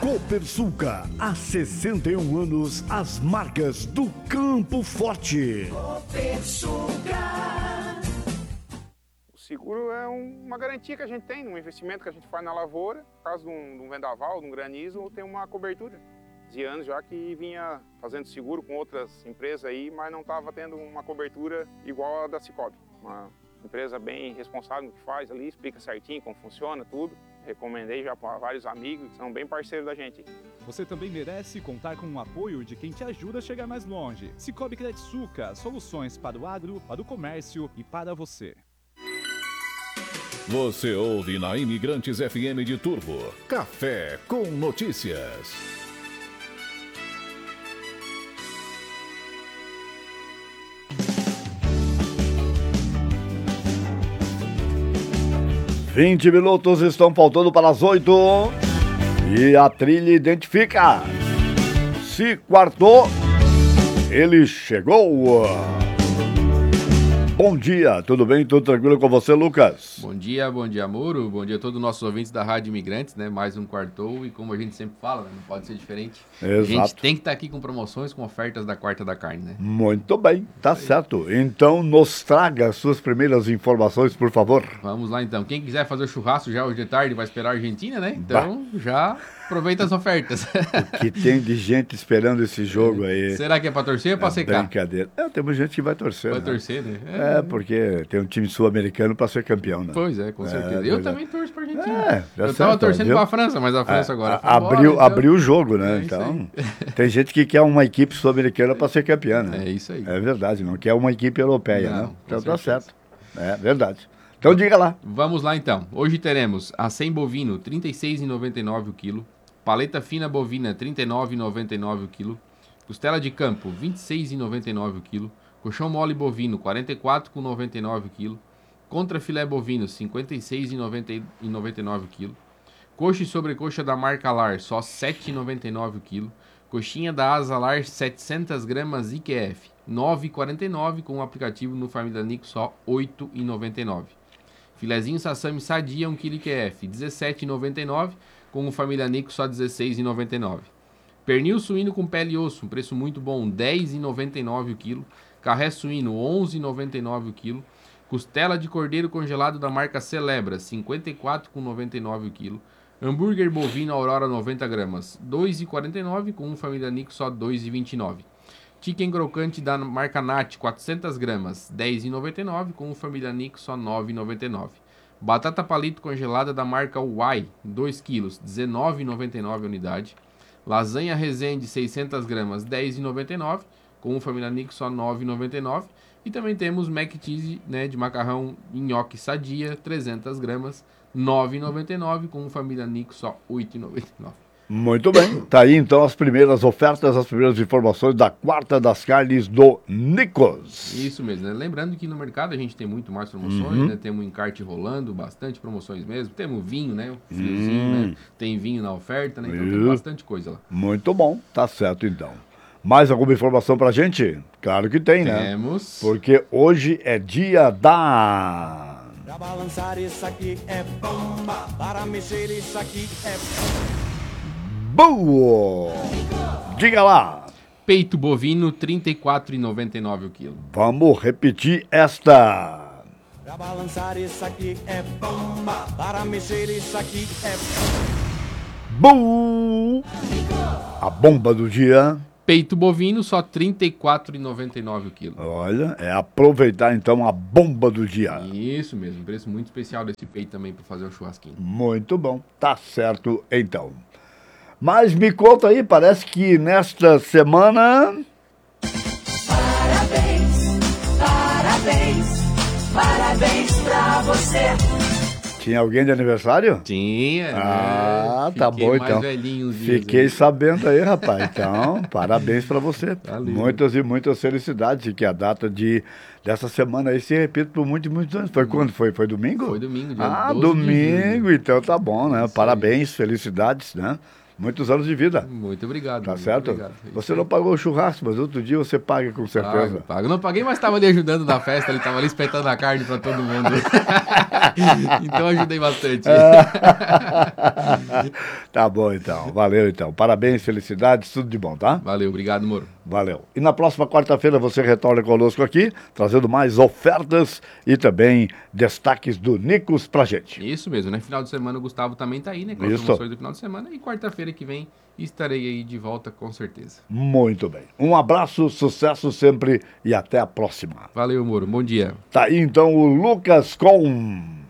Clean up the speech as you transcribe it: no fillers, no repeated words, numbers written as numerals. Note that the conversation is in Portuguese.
Copersucar, há 61 anos, as marcas do Campo Forte. Copersucar. O seguro é uma garantia que a gente tem, um investimento que a gente faz na lavoura. No caso de um vendaval, de um granizo, tem uma cobertura. De anos já que vinha fazendo seguro com outras empresas aí, mas não estava tendo uma cobertura igual a da Cicobi. Uma empresa bem responsável no que faz ali, explica certinho como funciona tudo. Recomendei já para vários amigos que são bem parceiros da gente. Você também merece contar com o apoio de quem te ajuda a chegar mais longe. Cicobi Credsucar, soluções para o agro, para o comércio e para você. Você ouve na Imigrantes FM de Turbo, Café com Notícias. Vinte minutos estão faltando para as 8 e a trilha identifica. Se quartou, ele chegou. Bom dia, tudo bem? Tudo tranquilo com você, Lucas? Bom dia, Muro. Bom dia a todos os nossos ouvintes da Rádio Imigrantes, né? Mais um quartou e como a gente sempre fala, né? Não pode ser diferente. Exato. A gente tem que estar aqui com promoções, com ofertas da Quarta da Carne, né? Muito bem, tá certo. Então nos traga as suas primeiras informações, por favor. Vamos lá então. Quem quiser fazer o churrasco já hoje de tarde vai esperar a Argentina, né? Então já aproveita as ofertas. O que tem de gente esperando esse jogo aí. Será que é pra torcer ou é pra secar? Brincadeira. Temos gente que vai torcer. Vai torcer, né? Porque tem um time sul-americano para ser campeão, né? Pois é, com certeza. Eu também torço pra Argentina. Eu tava torcendo pra França, mas a França agora abriu o jogo, né? Então, tem gente que quer uma equipe sul-americana para ser campeã, né? É isso aí. É verdade, não quer uma equipe europeia, Não, né? Então tá certo. É verdade. Então diga lá. Vamos lá então. Hoje teremos a 100 bovino, R$ 36,99 o quilo. Paleta fina bovina, R$ 39,99 o quilo. Costela de campo, R$ 26,99 o quilo. Colchão mole bovino, R$ 44,99 o quilo. Contra filé bovino, R$ 56,99 o quilo. Coxa e sobrecoxa da marca Lar, só R$ 7,99 o quilo. Coxinha da Asa Lar, 700 gramas IQF, R$ 9,49 com o aplicativo no Família Nico, só R$ 8,99. Filezinho sassami sadia, 1 kg IQF, R$ 17,99 com o Família Nico, só R$ 16,99. Pernil suíno com pele e osso, um preço muito bom, R$ 10,99 o quilo. Carré suíno, R$ 11,99 o quilo. Costela de cordeiro congelado da marca Celebra, R$ 54,99 o quilo. Hambúrguer bovino Aurora 90 gramas, R$ 2,49 com um Família Nico, só R$ 2,29. Chicken crocante da marca Nat, 400 gramas, R$ 10,99 com um Família Nico, só R$ 9,99. Batata palito congelada da marca Uai, 2 quilos, R$ 19,99 a unidade. Lasanha Resende, 600 gramas, R$ 10,99 com um Família Nico, só R$ 9,99. E também temos Mac Cheese, né, de macarrão nhoque sadia, 300 gramas, R$ 9,99 com um Família Nico, só R$ 8,99. Muito bem, tá aí então as primeiras ofertas, as primeiras informações da Quarta das Carnes do Nicos. Isso mesmo, né? Lembrando que no mercado a gente tem muito mais promoções, né? Temos um encarte rolando, bastante promoções mesmo. Temos vinho, né? O friozinho, né? Tem vinho na oferta, né? Então tem bastante coisa lá. Muito bom, tá certo então. Mais alguma informação pra gente? Claro que tem, né? Temos. Porque hoje é dia da... Pra balançar isso aqui é bomba, para mexer isso aqui é boa! Diga lá. Peito bovino, R$ 34,99 o quilo. Vamos repetir esta. Pra balançar isso aqui é bomba, para mexer isso aqui é boa! A bomba do dia. Peito bovino, só R$ 34,99 o quilo. Olha, é aproveitar então a bomba do dia. Isso mesmo, preço muito especial desse peito também para fazer o churrasquinho. Muito bom, tá certo então. Mas me conta aí, parece que nesta semana... Parabéns pra você. Tinha alguém de aniversário? Tinha. Tá bom então. Fiquei sabendo aí, rapaz. Então, parabéns pra você. Valeu. Muitas e muitas felicidades. E que a data dessa semana aí se repita por muitos e muitos anos. Foi quando? Foi domingo? Foi domingo, dia 12 domingo. de julho. Então tá bom, né? Isso parabéns, aí. Felicidades, né? Muitos anos de vida. Muito obrigado. Tá muito certo? Obrigado. Você não pagou o churrasco, mas outro dia você paga com certeza. Pago. Não paguei, mas estava ali ajudando na festa, ele estava ali espetando a carne para todo mundo. Então ajudei bastante. Tá bom então, valeu então. Parabéns, felicidades, tudo de bom, tá? Valeu, obrigado, Moro. Valeu. E na próxima quarta-feira você retorna conosco aqui, trazendo mais ofertas e também destaques do Nicos pra gente. Isso mesmo, né? Final de semana o Gustavo também tá aí, né? Com as Isso. promoções do final de semana. E quarta-feira que vem estarei aí de volta, com certeza. Muito bem. Um abraço, sucesso sempre e até a próxima. Valeu, Moro. Bom dia. Tá aí então o Lucas com